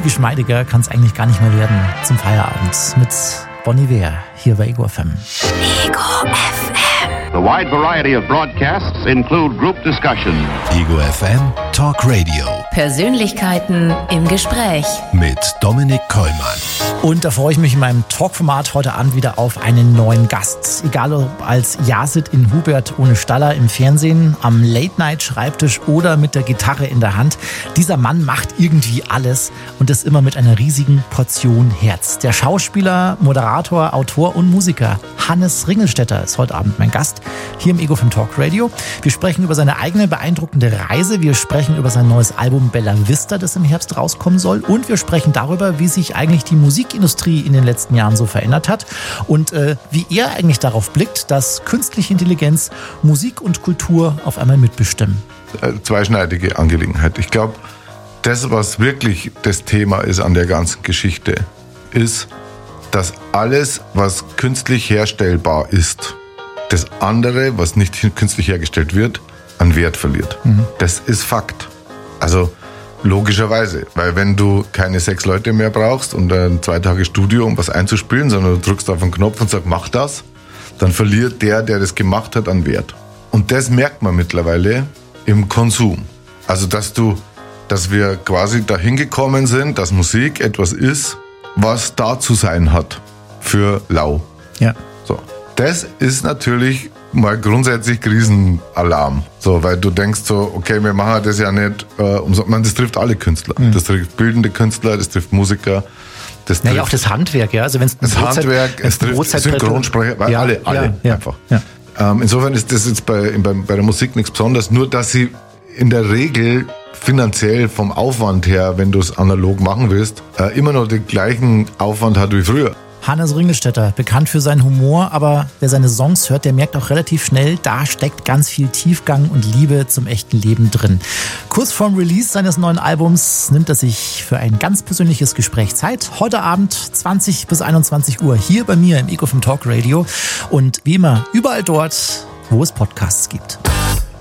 geschmeidiger kann es eigentlich gar nicht mehr werden zum Feierabend mit Bon Iver hier bei Ego FM. Ego FM. The wide variety of broadcasts include group discussion. Ego FM Talk Radio. Persönlichkeiten im Gespräch. Mit Dominik Kollmann. Und da freue ich mich in meinem Talkformat heute Abend wieder auf einen neuen Gast. Egal ob als Yazid in Hubert ohne Staller im Fernsehen, am Late-Night-Schreibtisch oder mit der Gitarre in der Hand. Dieser Mann macht irgendwie alles und das immer mit einer riesigen Portion Herz. Der Schauspieler, Moderator, Autor und Musiker Hannes Ringelstetter ist heute Abend mein Gast hier im Ego FM Talk Radio. Wir sprechen über seine eigene beeindruckende Reise. Wir sprechen über sein neues Album Bella Vista, das im Herbst rauskommen soll. Und wir sprechen darüber, wie sich eigentlich die Musikindustrie in den letzten Jahren so verändert hat und wie er eigentlich darauf blickt, dass künstliche Intelligenz Musik und Kultur auf einmal mitbestimmen. Zweischneidige Angelegenheit. Ich glaube, das, was wirklich das Thema ist an der ganzen Geschichte, ist, dass alles, was künstlich herstellbar ist, das andere, was nicht künstlich hergestellt wird, an Wert verliert. Das ist Fakt. Also logischerweise, weil wenn du keine 6 Leute mehr brauchst und dann 2 Tage Studio, um was einzuspielen, sondern du drückst auf einen Knopf und sagst, mach das, dann verliert der das gemacht hat, an Wert. Und das merkt man mittlerweile im Konsum. Also dass wir quasi dahin gekommen sind, dass Musik etwas ist, was da zu sein hat für lau. Ja. So. Das ist natürlich mal grundsätzlich Riesenalarm. So, weil du denkst so, okay, wir machen das ja nicht, das trifft alle Künstler. Das trifft bildende Künstler, das trifft Musiker. Das trifft auch das Handwerk, ja. Also wenn's das Handwerk, es trifft Synchronsprecher, weil alle einfach. Ja. Insofern ist das jetzt bei der Musik nichts Besonderes, nur dass sie in der Regel finanziell vom Aufwand her, wenn du es analog machen willst, immer noch den gleichen Aufwand hat wie früher. Hannes Ringelstetter, bekannt für seinen Humor, aber wer seine Songs hört, der merkt auch relativ schnell, da steckt ganz viel Tiefgang und Liebe zum echten Leben drin. Kurz vorm Release seines neuen Albums nimmt er sich für ein ganz persönliches Gespräch Zeit. Heute Abend 20 bis 21 Uhr hier bei mir im Ego FM Talk Radio und wie immer überall dort, wo es Podcasts gibt.